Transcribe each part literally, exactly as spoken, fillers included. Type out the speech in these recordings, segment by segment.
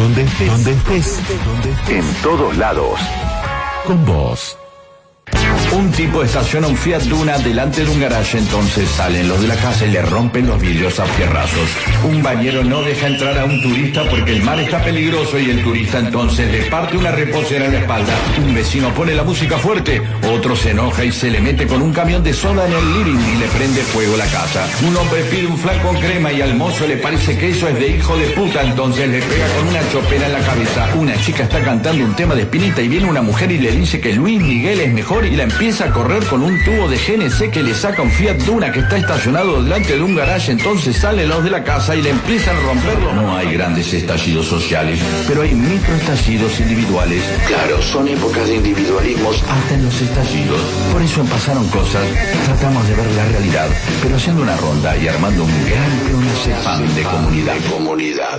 donde estés, donde estés, donde estés. En todos lados. Con vos. Un tipo estaciona un Fiat Duna delante de un garaje, entonces salen los de la casa y le rompen los vidrios a fierrazos. Un bañero no deja entrar a un turista porque el mar está peligroso y el turista entonces le parte una reposera en la espalda. Un vecino pone la música fuerte, otro se enoja y se le mete con un camión de soda en el living y le prende fuego la casa. Un hombre pide un flan con crema y al mozo le parece que eso es de hijo de puta, entonces le pega con una chopera en la cabeza. Una chica está cantando un tema de Spinetta y viene una mujer y le dice que Luis Miguel es mejor y la empieza a correr con un tubo de G N C que le saca un Fiat Duna que está estacionado delante de un garaje. Entonces salen los de la casa y le empiezan a romperlo. No hay grandes estallidos sociales, pero hay microestallidos individuales. Claro, son épocas de individualismos hasta en los estallidos. Por eso en Pasaron Cosas tratamos de ver la realidad, pero haciendo una ronda y armando un gran clonazepam de comunidad. De comunidad.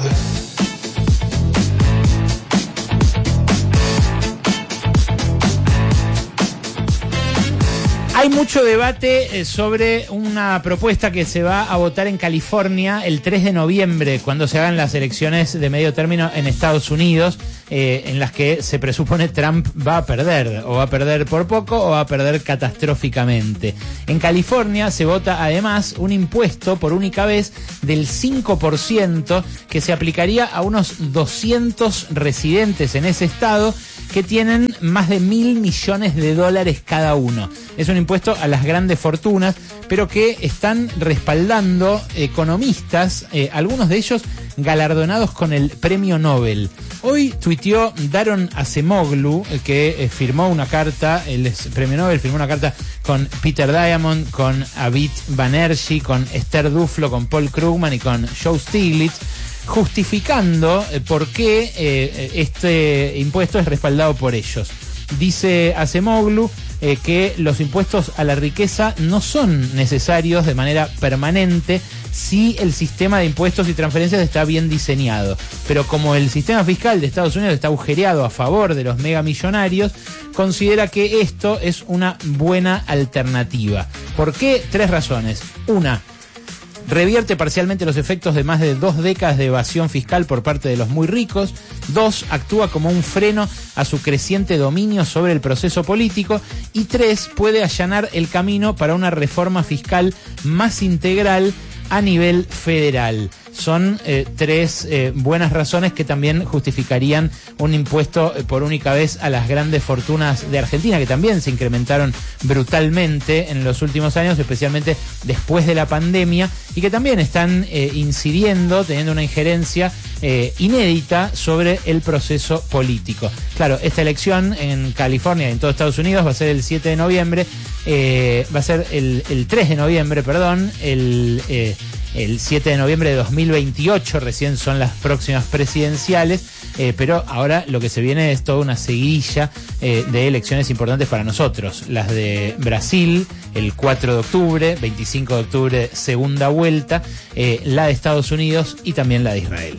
Hay mucho debate sobre una propuesta que se va a votar en California el tres de noviembre, cuando se hagan las elecciones de medio término en Estados Unidos, eh, en las que se presupone Trump va a perder, o va a perder por poco, o va a perder catastróficamente. En California se vota además un impuesto por única vez del cinco por ciento que se aplicaría a unos doscientos residentes en ese estado que tienen más de mil millones de dólares cada uno. Es un impuesto a las grandes fortunas, pero que están respaldando economistas, eh, algunos de ellos galardonados con el premio Nobel. Hoy tuiteó Daron Acemoglu, que eh, firmó una carta, el premio Nobel firmó una carta con Peter Diamond, con Avit Banerjee, con Esther Duflo, con Paul Krugman y con Joe Stiglitz, justificando eh, por qué eh, este impuesto es respaldado por ellos. Dice Acemoglu eh, que los impuestos a la riqueza no son necesarios de manera permanente si el sistema de impuestos y transferencias está bien diseñado. Pero como el sistema fiscal de Estados Unidos está agujereado a favor de los megamillonarios, considera que esto es una buena alternativa. ¿Por qué? Tres razones. Una, revierte parcialmente los efectos de más de dos décadas de evasión fiscal por parte de los muy ricos. Dos, actúa como un freno a su creciente dominio sobre el proceso político. Y tres, puede allanar el camino para una reforma fiscal más integral a nivel federal. Son eh, tres eh, buenas razones que también justificarían un impuesto eh, por única vez a las grandes fortunas de Argentina, que también se incrementaron brutalmente en los últimos años, especialmente después de la pandemia, y que también están eh, incidiendo, teniendo una injerencia eh, inédita sobre el proceso político. Claro, esta elección en California y en todo Estados Unidos va a ser el siete de noviembre, eh, va a ser el, el tres de noviembre, perdón, el... Eh, El siete de noviembre de dos mil veintiocho, recién son las próximas presidenciales, eh, pero ahora lo que se viene es toda una seguidilla eh, de elecciones importantes para nosotros. Las de Brasil, el cuatro de octubre, veinticinco de octubre, segunda vuelta, eh, la de Estados Unidos y también la de Israel.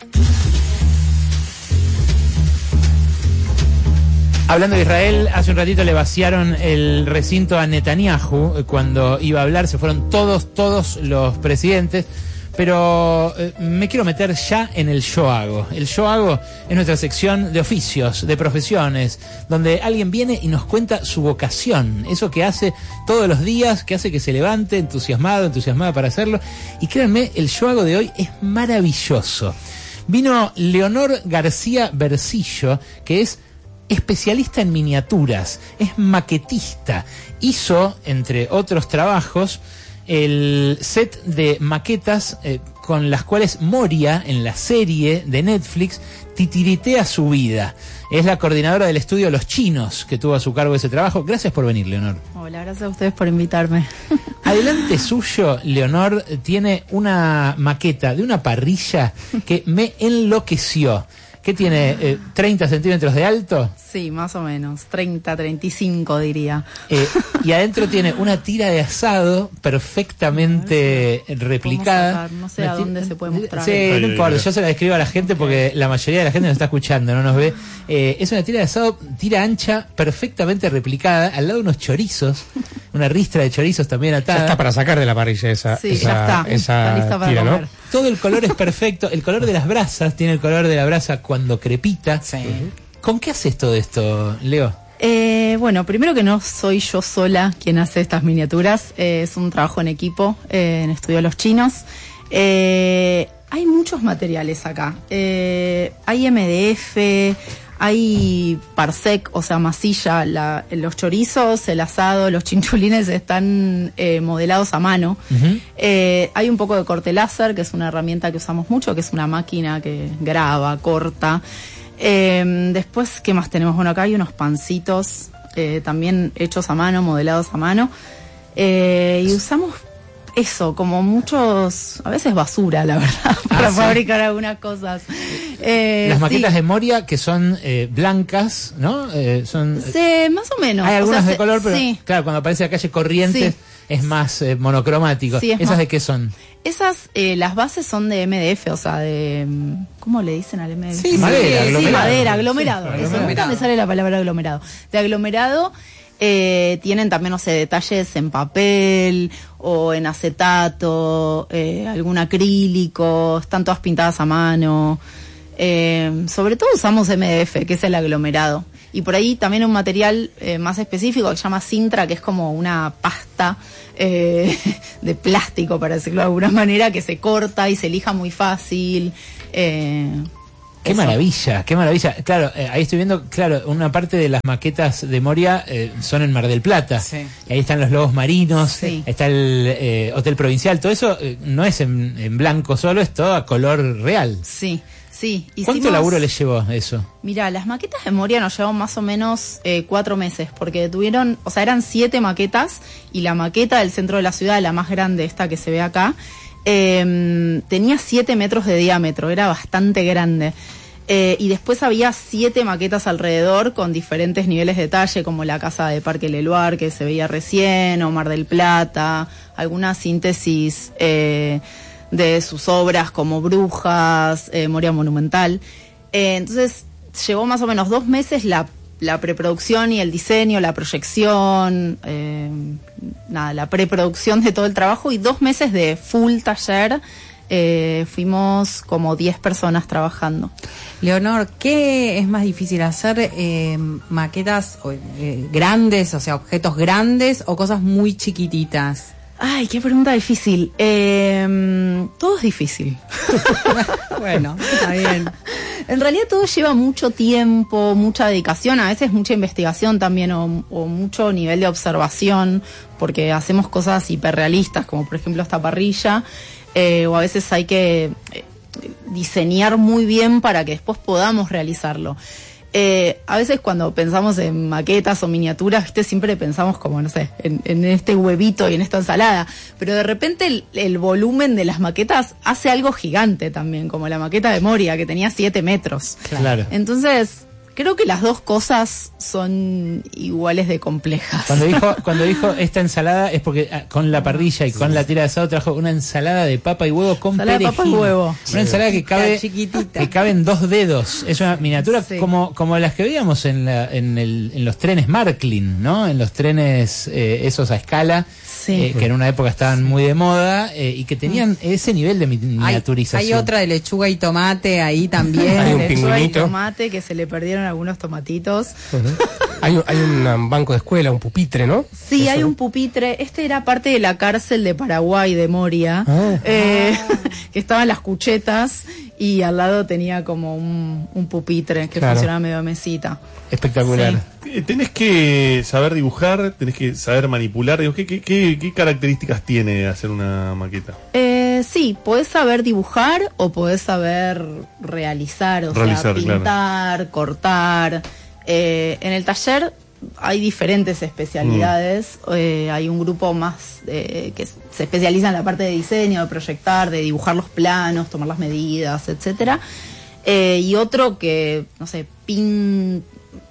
Hablando de Israel, hace un ratito le vaciaron el recinto a Netanyahu cuando iba a hablar, se fueron todos, todos los presidentes, pero eh, me quiero meter ya en el Yo Hago. El Yo Hago es nuestra sección de oficios, de profesiones, donde alguien viene y nos cuenta su vocación, eso que hace todos los días, que hace que se levante entusiasmado, entusiasmada para hacerlo, y créanme, el Yo Hago de hoy es maravilloso. Vino Leonor García Bercillo, que es especialista en miniaturas, es maquetista. Hizo, entre otros trabajos, el set de maquetas eh, con las cuales Moria, en la serie de Netflix, titiritea su vida. Es la coordinadora del estudio Los Chinos, que tuvo a su cargo ese trabajo. Gracias por venir, Leonor. Hola, gracias a ustedes por invitarme. Adelante suyo, Leonor, tiene una maqueta de una parrilla que me enloqueció. ¿Qué tiene? Eh, ¿treinta centímetros de alto? Sí, más o menos. treinta, treinta y cinco diría. Eh, y adentro tiene una tira de asado perfectamente replicada. No sé a dónde se puede mostrar. Sí, no importa. Yo se la describo a la gente porque la mayoría de la gente nos está escuchando, no nos ve. Eh, es una tira de asado, tira ancha, perfectamente replicada, al lado de unos chorizos. una ristra de chorizos también atada. Ya está para sacar de la parrilla esa, Sí, esa, ya está. esa Está lista para tira, ¿no? comer. Todo el color es perfecto. El color de las brasas, tiene el color de la brasa cuando crepita. Sí. ¿Con qué haces todo esto, Leo? Eh, bueno, primero que no soy yo sola quien hace estas miniaturas, eh, es un trabajo en equipo eh, en Estudio Los Chinos. Eh, hay muchos materiales acá, eh, hay M D F, hay parsec, o sea, masilla, la, los chorizos, el asado, los chinchulines están eh, modelados a mano. Uh-huh. Eh, hay un poco de corte láser, que es una herramienta que usamos mucho, que es una máquina que graba, corta. Eh, después, ¿qué más tenemos? Bueno, acá hay unos pancitos eh, también hechos a mano, modelados a mano. Eh, y usamos eso, como muchos, a veces basura, la verdad, para ¿sí? fabricar algunas cosas. Eh, Las maquetas sí. de Moria que son eh, blancas, ¿no? Eh, son, Sí, más o menos. hay O algunas sea, de se- color, pero sí. claro, cuando aparece la calle Corrientes Sí. es más eh, monocromático. Sí, es ¿Esas más- de qué son? Esas, eh, las bases son de M D F, o sea, de... mm, ¿cómo le dicen al M D F? Sí, Madera, sí, aglomerado. madera, aglomerado. Sí, Eso, aglomerado. nunca me sale la palabra aglomerado. De aglomerado eh, tienen también, no sé, detalles en papel o en acetato, eh, algún acrílico, están todas pintadas a mano. Eh, sobre todo usamos M D F, que es el aglomerado. Y por ahí también un material eh, más específico que se llama Sintra, que es como una pasta eh, de plástico, para decirlo de alguna manera, que se corta y se lija muy fácil. Eh, Qué eso. maravilla, qué maravilla. Claro, eh, ahí estoy viendo, claro, una parte de las maquetas de Moria eh, son en Mar del Plata. Sí. Y ahí están los lobos marinos, Sí. está el eh, Hotel Provincial, todo eso eh, no es en, en blanco solo, es todo a color real. Sí, sí. ¿Cuánto Hicimos- laburo les llevó eso? Mira, las maquetas de Moria nos llevaron más o menos eh, cuatro meses, porque tuvieron, o sea, eran siete maquetas, y la maqueta del centro de la ciudad, la más grande, esta que se ve acá, eh, tenía siete metros de diámetro, era bastante grande. Eh, y después había siete maquetas alrededor con diferentes niveles de detalle, como la casa de Parque Leluar, que se veía recién, o Mar del Plata, alguna síntesis eh, de sus obras como Brujas, eh, Moria Monumental. Eh, entonces, llevó más o menos dos meses la, la preproducción y el diseño, la proyección, eh, nada, la preproducción de todo el trabajo, y dos meses de full taller. Eh, fuimos como diez personas trabajando. Leonor, ¿qué es más difícil hacer? Eh, ¿Maquetas o, eh, grandes, o sea, objetos grandes o cosas muy chiquititas? Ay, qué pregunta difícil. Eh, todo es difícil. Bueno, está bien. En realidad todo lleva mucho tiempo, mucha dedicación, a veces mucha investigación también, o, o mucho nivel de observación, porque hacemos cosas hiperrealistas, como por ejemplo esta parrilla, eh, o a veces hay que eh, diseñar muy bien para que después podamos realizarlo. Eh, a veces cuando pensamos en maquetas o miniaturas, ¿viste? Siempre pensamos como, no sé, en, en este huevito y en esta ensalada, pero de repente el, el volumen de las maquetas hace algo gigante también, como la maqueta de Moria, que tenía siete metros. Claro. Entonces, creo que las dos cosas son iguales de complejas. Cuando dijo, cuando dijo esta ensalada es porque ah, con la parrilla y con la tira de asado trajo una ensalada de papa y huevo con Ensalada de perejil. papa y huevo. Una ensalada que cabe, chiquitita. que cabe en dos dedos. Es una miniatura Sí. como, como las que veíamos en, la, en, el, en los trenes Marklin, ¿no? En los trenes eh, esos a escala, Sí. eh, que en una época estaban muy de moda eh, y que tenían ese nivel de mi- Hay, miniaturización. hay otra de lechuga y tomate ahí también. Hay un Lechuga y pingüinito. tomate, que se le perdieron algunos tomatitos. Hay, un- hay un banco de escuela, un pupitre, ¿no? Sí, Eso. hay un pupitre. Este era parte de la cárcel de Paraguay, de Moria, Ah. eh, que estaban las cuchetas, y al lado tenía como un, un pupitre que Claro. funcionaba medio mesita. Espectacular. Sí. Eh, Tenés que saber dibujar, tenés que saber manipular. Digo, ¿qué, qué, qué, qué características tiene hacer una maqueta? Eh, sí, podés saber dibujar o podés saber realizar, o Realizar, sea, pintar, cortar. Eh, en el taller hay diferentes especialidades. Eh, hay un grupo más eh, que se especializa en la parte de diseño, de proyectar, de dibujar los planos, tomar las medidas, etcétera. Eh, y otro que, no sé, pin...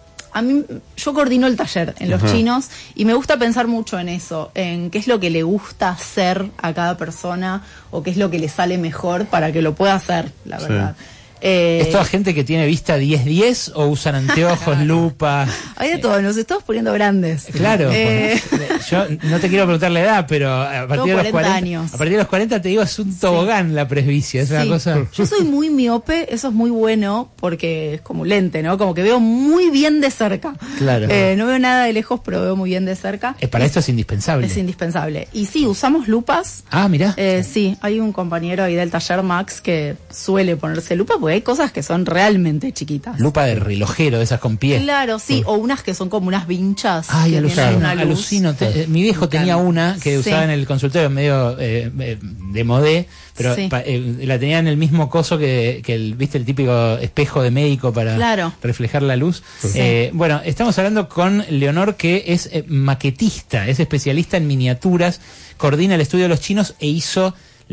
A mí, yo coordino el taller en Los Ajá. Chinos, y me gusta pensar mucho en eso, en qué es lo que le gusta hacer a cada persona, o qué es lo que le sale mejor para que lo pueda hacer, la Sí. verdad. Eh, ¿Es toda gente que tiene vista diez diez o usan anteojos, lupas? Hay de todo, nos estamos poniendo grandes. Claro, Eh, pues, yo no te quiero preguntar la edad, pero a partir, de los cuarenta cuarenta, años. a partir de los cuarenta te digo, es un tobogán la presbicia, es Sí. una cosa... Yo soy muy miope, eso es muy bueno porque es como un lente, ¿no? Como que veo muy bien de cerca. Claro. Eh, no veo nada de lejos, pero veo muy bien de cerca. Eh, para esto es indispensable. Es indispensable. Y sí, usamos lupas. Ah, mirá. Eh, sí, hay un compañero ahí del taller, Max, que suele ponerse lupa porque hay cosas que son realmente chiquitas. Lupa de relojero, de esas con pie. Claro, sí, o unas que son como unas vinchas. Ay, que tienen alucino, una luz. alucino. Te- eh, mi viejo tenía una que Sí. usaba en el consultorio medio eh, eh, de modé, pero Sí. pa- eh, la tenía en el mismo coso que, que el, viste, el típico espejo de médico para Claro. reflejar la luz. Sí. Eh, bueno, estamos hablando con Leonor, que es eh, maquetista, es especialista en miniaturas, coordina el estudio de los chinos e hizo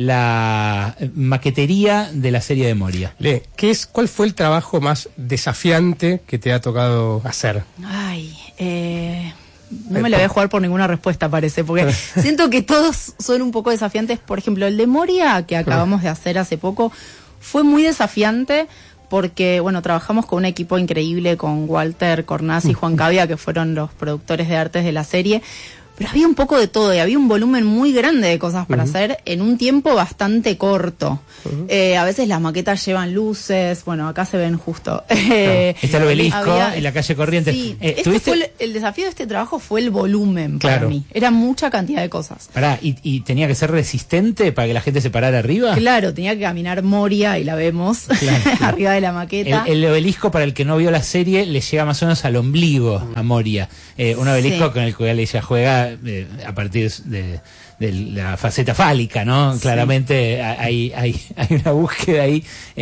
la eh, maquetería de la serie de Moria. Le, ¿qué es, ¿cuál fue el trabajo más desafiante que te ha tocado hacer? Ay, eh, no me la voy a jugar por ninguna respuesta, parece, porque siento que todos son un poco desafiantes. Por ejemplo, el de Moria, que acabamos de hacer hace poco, fue muy desafiante porque, bueno, trabajamos con un equipo increíble, con Walter Cornaz y Juan Cavia, que fueron los productores de artes de la serie. Pero había un poco de todo y había un volumen muy grande de cosas para uh-huh. hacer en un tiempo bastante corto. Uh-huh. Eh, a veces las maquetas llevan luces, bueno, acá se ven justo. Eh, Está el obelisco había, en la calle Corrientes. Sí, eh, este fue el, el desafío de este trabajo fue el volumen claro. para mí. Era mucha cantidad de cosas. Pará, ¿y, ¿y tenía que ser resistente para que la gente se parara arriba? Claro, tenía que caminar Moria y la vemos claro, claro. arriba de la maqueta. El, el obelisco, para el que no vio la serie, le llega más o menos al ombligo a Moria. Eh, un obelisco sí. con el cual ella juega eh, a partir de, de la faceta fálica, ¿no? Sí. Claramente hay, hay, hay una búsqueda ahí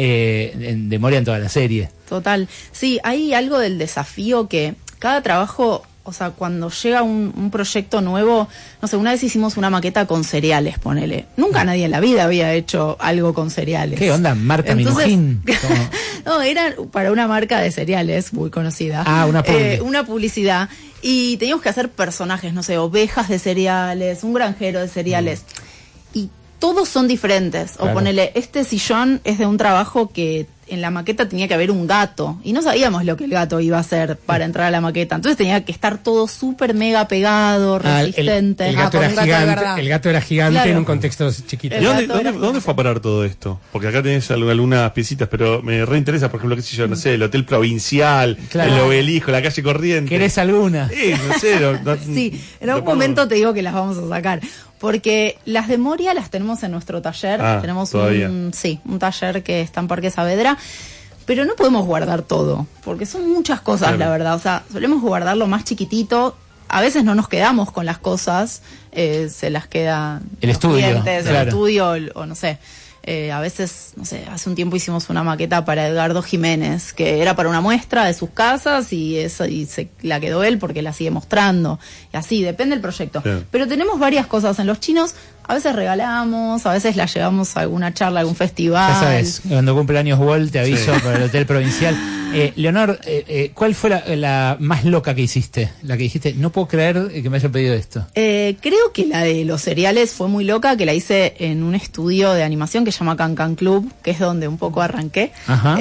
eh, de Moria en toda la serie. Total. Sí, hay algo del desafío que cada trabajo... O sea, cuando llega un, un proyecto nuevo, no sé, una vez hicimos una maqueta con cereales, ponele. Nunca nadie en la vida había hecho algo con cereales. ¿Qué onda? Marta Entonces, Minujín. No, era para una marca de cereales muy conocida. Ah, una publicidad. Eh, una publicidad. Y teníamos que hacer personajes, no sé, ovejas de cereales, un granjero de cereales. Mm. Y todos son diferentes. Claro. O ponele, este sillón es de un trabajo que... en la maqueta tenía que haber un gato y no sabíamos lo que el gato iba a hacer para entrar a la maqueta, entonces tenía que estar todo súper mega pegado, resistente. Ah, el, el, gato ah, era un gato gigante, el gato era gigante claro. en un contexto chiquito. ¿Y dónde, dónde, dónde fue a parar todo esto? Porque acá tenés algunas piecitas, pero me reinteresa, por ejemplo, qué sé yo, no sé, el Hotel Provincial, claro. el Obelisco, la calle Corrientes. ¿Querés alguna? Sí, no sé. No, no, sí, en algún momento te digo que las vamos a sacar. Porque las de Moria las tenemos en nuestro taller. Ah, tenemos todavía. un sí, un taller que está en Parque Saavedra. Pero no podemos guardar todo, porque son muchas cosas, claro. la verdad. O sea, solemos guardarlo más chiquitito. A veces no nos quedamos con las cosas, eh, se las queda el estudio, clientes, claro. el estudio, o no sé. Eh, a veces, no sé, hace un tiempo hicimos una maqueta para Edgardo Jiménez, que era para una muestra de sus casas y eso y se la quedó él porque la sigue mostrando. Y así, depende del proyecto. Sí. Pero tenemos varias cosas en los chinos. A veces regalamos, a veces la llevamos a alguna charla, a algún festival. Ya sabes, cuando cumple años Walt te aviso sí. para el Hotel Provincial. Eh, Leonor, eh, eh, ¿cuál fue la, la más loca que hiciste? La que dijiste, no puedo creer que me hayan pedido esto. Eh, creo que la de los cereales fue muy loca, que la hice en un estudio de animación que se llama Can Can Club, que es donde un poco arranqué. Ajá.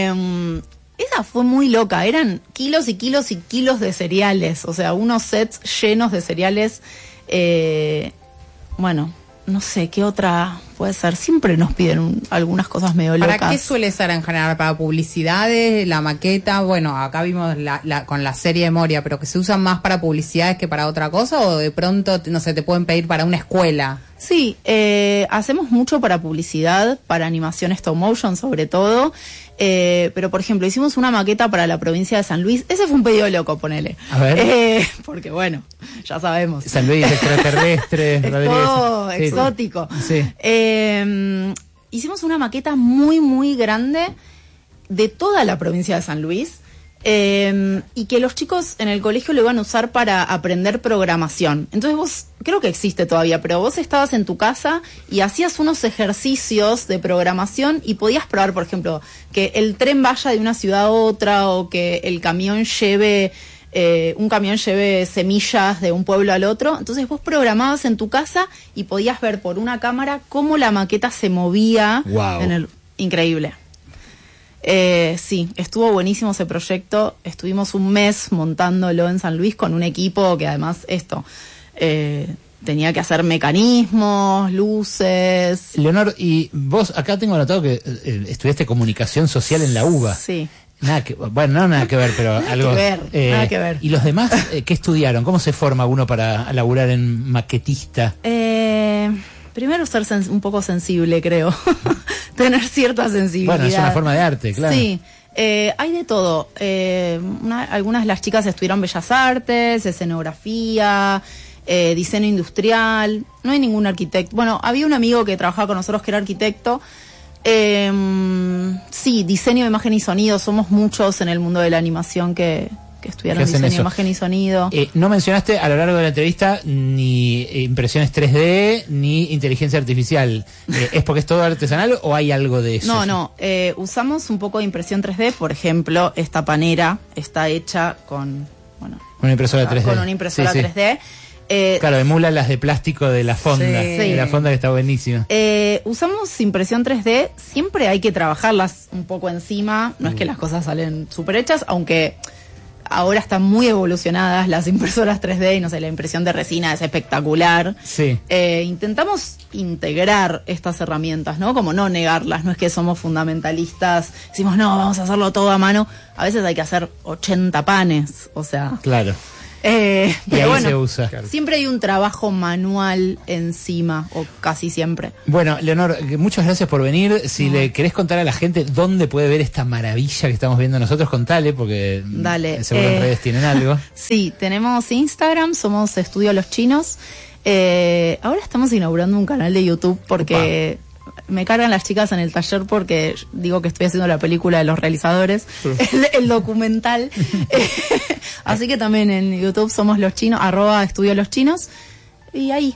Eh, esa fue muy loca, eran kilos y kilos y kilos de cereales, o sea, unos sets llenos de cereales. Eh, bueno, no sé, ¿qué otra puede ser? Siempre nos piden un, algunas cosas medio locas. ¿Para qué suele ser en general? ¿Para publicidades, la maqueta? Bueno, acá vimos la, la, con la serie de Moria, pero que se usan más para publicidades que para otra cosa, o de pronto, no sé, te pueden pedir para una escuela. Sí, eh, hacemos mucho para publicidad, para animación stop motion sobre todo. Eh, pero, por ejemplo, hicimos una maqueta para la provincia de San Luis. Ese fue un pedido loco, ponele. A ver. Eh, porque, bueno, ya sabemos. San Luis, extraterrestre. Es todo sí. exótico. Sí. Eh, hicimos una maqueta muy, muy grande de toda la provincia de San Luis. Eh, y que los chicos en el colegio lo iban a usar para aprender programación. Entonces vos, creo que existe todavía, pero vos estabas en tu casa y hacías unos ejercicios de programación y podías probar, por ejemplo, que el tren vaya de una ciudad a otra o que el camión lleve... Eh, un camión lleve semillas de un pueblo al otro. Entonces vos programabas en tu casa y podías ver por una cámara cómo la maqueta se movía. Wow. En el... Increíble. Eh, sí, estuvo buenísimo ese proyecto. Estuvimos un mes montándolo en San Luis con un equipo que además esto eh, tenía que hacer mecanismos, luces. Leonor, y vos acá tengo anotado que eh, estudiaste comunicación social en la UBA. Sí. Nada que, bueno, no nada que ver, pero nada algo. Que ver, eh, nada que ver. ¿Y los demás eh, qué estudiaron? ¿Cómo se forma uno para laburar en maquetista? Eh, primero ser sen- un poco sensible, creo. Tener cierta sensibilidad. Bueno, es una forma de arte, claro. Sí. Eh, hay de todo. Eh, una- algunas de las chicas estudiaron Bellas Artes, escenografía, eh, diseño industrial. No hay ningún arquitecto. Bueno, había un amigo que trabajaba con nosotros que era arquitecto. Eh, sí, diseño de imagen y sonido. Somos muchos en el mundo de la animación que, que estudiaron diseño de imagen y sonido. Eh, no mencionaste a lo largo de la entrevista ni impresiones tres D ni inteligencia artificial. Eh, ¿Es porque es todo artesanal o hay algo de eso? No, no. Eh, usamos un poco de impresión tres D. Por ejemplo, esta panera está hecha con, bueno, Una impresora tres D. con una impresora Sí, sí. tres D. Eh, Claro, emula las de plástico de la fonda. Sí. De la fonda que está buenísima. Eh, usamos impresión tres D, siempre hay que trabajarlas un poco encima, no es que las cosas salen súper hechas, aunque ahora están muy evolucionadas las impresoras tres D y no sé, la impresión de resina es espectacular. Sí. Eh, intentamos integrar estas herramientas, ¿no? Como no negarlas, no es que somos fundamentalistas, decimos no, vamos a hacerlo todo a mano, a veces hay que hacer ochenta panes, o sea... Claro. Eh, Y pero ahí bueno, se usa. siempre hay un trabajo manual encima, o casi siempre. Bueno, Leonor, muchas gracias por venir. Si No. le querés contar a la gente dónde puede ver esta maravilla que estamos viendo nosotros, contale, porque Dale, seguro eh, en redes tienen algo. Sí, tenemos Instagram, somos Estudio Los Chinos. Eh, ahora estamos inaugurando un canal de YouTube porque me cargan las chicas en el taller porque digo que estoy haciendo la película de los realizadores, el, el documental. Eh, Así que también en YouTube somos Los Chinos, arroba Estudio Los Chinos. Y ahí.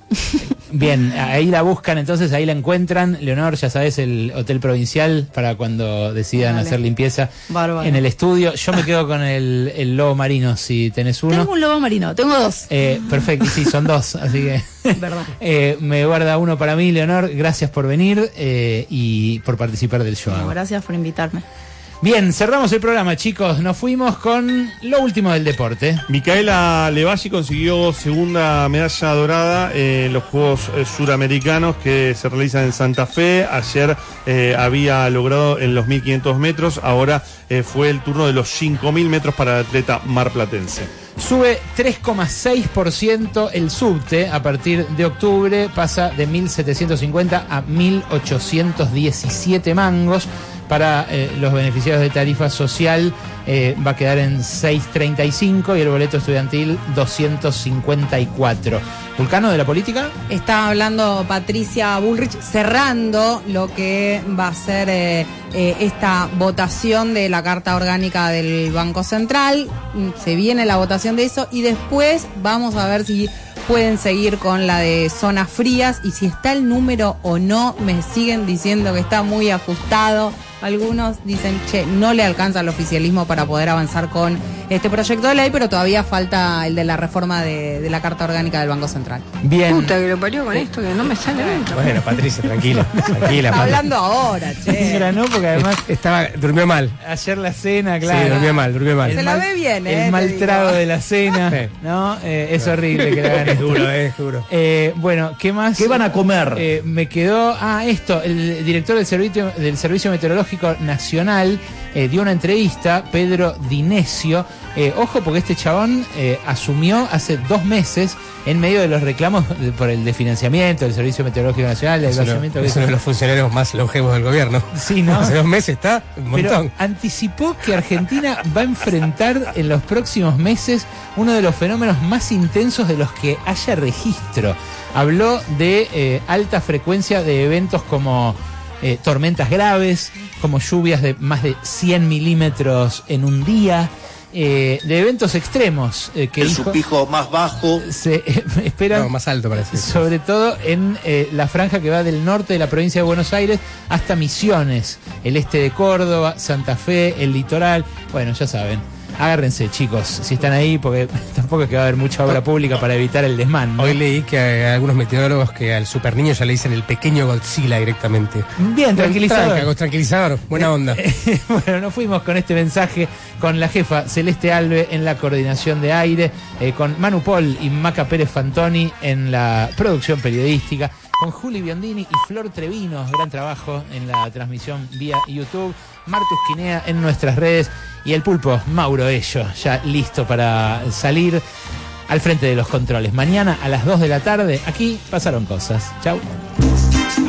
Bien, ahí la buscan, entonces ahí la encuentran. Leonor, ya sabes, el hotel provincial para cuando decidan Dale. hacer limpieza Bárbaro. en el estudio. Yo me quedo con el, el lobo marino, si tenés uno. Tengo un lobo marino, tengo dos. Eh, perfecto, sí, son dos, así que Verdad. eh, me guarda uno para mí, Leonor. Gracias por venir eh, y por participar del show. Bueno, gracias por invitarme. Bien, cerramos el programa, chicos. Nos fuimos con lo último del deporte. Micaela Levalli consiguió segunda medalla dorada en los Juegos eh, Suramericanos que se realizan en Santa Fe. Ayer eh, había logrado en los mil quinientos metros, ahora eh, fue el turno de los cinco mil metros para el atleta marplatense. Sube tres coma seis por ciento el subte a partir de octubre, pasa de mil setecientos cincuenta a mil ochocientos diecisiete mangos. Para eh, los beneficiarios de tarifa social eh, va a quedar en seiscientos treinta y cinco y el boleto estudiantil doscientos cincuenta y cuatro. ¿Vulcano de la política? Está hablando Patricia Bullrich, cerrando lo que va a ser eh, eh, esta votación de la Carta Orgánica del Banco Central. Se viene la votación de eso y después vamos a ver si pueden seguir con la de zonas frías y si está el número o no. Me siguen diciendo que está muy ajustado. Algunos dicen, che, no le alcanza al oficialismo para poder avanzar con este proyecto de ley, pero todavía falta el de la reforma de, de la Carta Orgánica del Banco Central. Bien. Puta que lo parió con esto, que no me sale nunca. Bueno, Patricia, tranquila, tranquila. Está Pat- hablando ahora, che. Era no, porque además Estaba, durmió mal. ayer la cena, claro. Sí, durmió mal, durmió mal. Se la ve bien, eh, El te mal digo. trago de la cena, Sí. ¿no? Eh, es horrible que le hagan Es esto. duro, es duro. Eh, bueno, ¿qué más? ¿Qué van a comer? Eh, me quedó, ah, esto, el director del Servicio, del Servicio Meteorológico Nacional eh, dio una entrevista, Pedro Dinesio. Eh, ojo, porque este chabón eh, asumió hace dos meses en medio de los reclamos de- por el desfinanciamiento del Servicio Meteorológico Nacional, del Es uno, vaciamiento. es uno de los funcionarios más longevos del gobierno. Sí, ¿no? Hace dos meses está un Pero montón. anticipó que Argentina va a enfrentar en los próximos meses uno de los fenómenos más intensos de los que haya registro. Habló de eh, alta frecuencia de eventos como eh, tormentas graves, como lluvias de más de cien milímetros en un día, eh, de eventos extremos eh, que El dijo, sufijo más bajo. se eh, esperan No, más alto parece. sobre todo en eh, la franja que va del norte de la provincia de Buenos Aires hasta Misiones, el este de Córdoba, Santa Fe, el litoral. Bueno, ya saben, agárrense, chicos, si están ahí, porque tampoco es que va a haber mucha obra pública para evitar el desmán, ¿no? Hoy leí que hay algunos meteorólogos que al super niño ya le dicen el pequeño Godzilla directamente. Bien, tranquilizador. Tranca, tranquilizador, buena onda. Bueno, nos fuimos con este mensaje con la jefa Celeste Alve en la coordinación de aire, eh, con Manu Pol y Maca Pérez Fantoni en la producción periodística, con Juli Biondini y Flor Trevino, gran trabajo en la transmisión vía YouTube, Martus Quinea en nuestras redes y el pulpo Mauro Ello, ya listo para salir al frente de los controles. Mañana a las dos de la tarde, aquí pasaron cosas. Chau.